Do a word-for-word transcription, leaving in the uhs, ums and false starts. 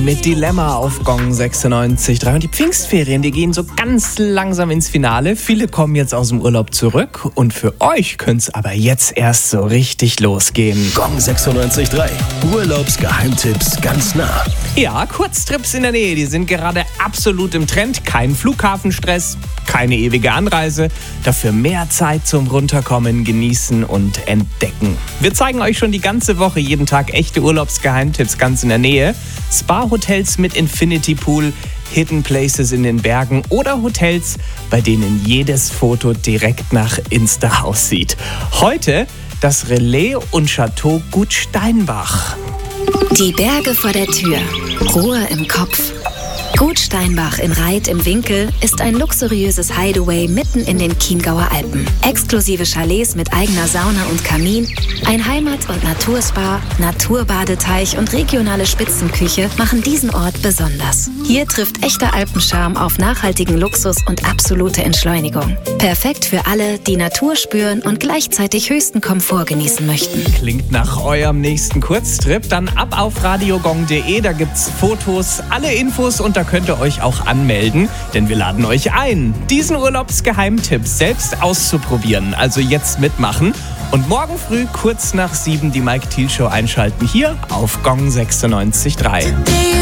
mit Dilemma auf Gong sechsundneunzig Komma drei. Und die Pfingstferien, die gehen so ganz langsam ins Finale. Viele kommen jetzt aus dem Urlaub zurück. Und für euch könnte es aber jetzt erst so richtig losgehen. Gong sechsundneunzig Komma drei. Urlaubsgeheimtipps ganz nah. Ja, Kurztrips in der Nähe, die sind gerade absolut im Trend. Kein Flughafenstress, keine ewige Anreise. Dafür mehr Zeit zum Runterkommen, genießen und entdecken. Wir zeigen euch schon die ganze Woche jeden Tag echte Urlaubsgeheimtipps ganz in der Nähe. Spa-Hotels mit Infinity Pool, Hidden Places in den Bergen oder Hotels, bei denen jedes Foto direkt nach Insta aussieht. Heute das Relais und Chateau Gut Steinbach. Die Berge vor der Tür, Ruhe im Kopf. Gut Steinbach in Reit im Winkel ist ein luxuriöses Hideaway mitten in den Chiemgauer Alpen. Exklusive Chalets mit eigener Sauna und Kamin, ein Heimat- und Naturspa, Naturbadeteich und regionale Spitzenküche machen diesen Ort besonders. Hier trifft echter Alpenscharme auf nachhaltigen Luxus und absolute Entschleunigung. Perfekt für alle, die Natur spüren und gleichzeitig höchsten Komfort genießen möchten. Klingt nach eurem nächsten Kurztrip? Dann ab auf radiogong punkt de, da gibt's Fotos, alle Infos und da könnt ihr euch auch anmelden, denn wir laden euch ein, diesen Urlaubsgeheimtipp selbst auszuprobieren. Also jetzt mitmachen und morgen früh kurz nach sieben die Mike Thiel Show einschalten hier auf Gong sechsundneunzig Komma drei.